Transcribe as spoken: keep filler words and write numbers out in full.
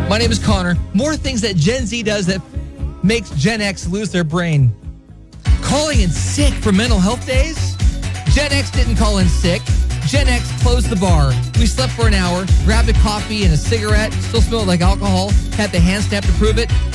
My name is Connor. More things that Gen Z does that makes Gen X lose their brain. Calling in sick for mental health days? Gen X didn't call in sick. Gen X closed the bar. We slept for an hour, grabbed a coffee and a cigarette, still smelled like alcohol, had the hand stamp to prove it.